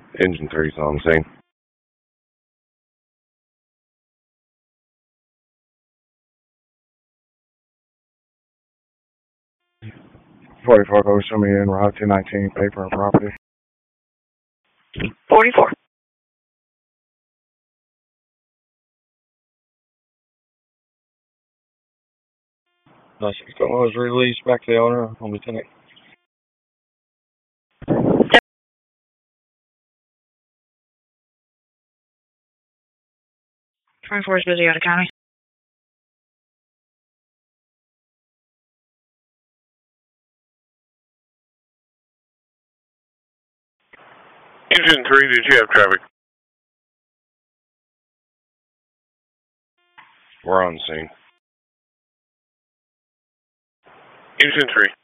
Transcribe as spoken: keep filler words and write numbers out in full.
Engine three's on the scene. forty-four, go show me in Route two nineteen, paper and property. forty-four. Nice equipment was released back to the owner on Lieutenant. twenty-four is busy out of county. Engine three, did you have traffic? We're on the scene. Engine three.